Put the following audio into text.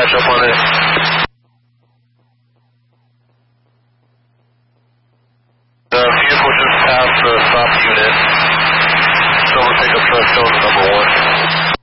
catch up on it. The vehicle just passed the stop unit. Silver pickup truck showing the number 1.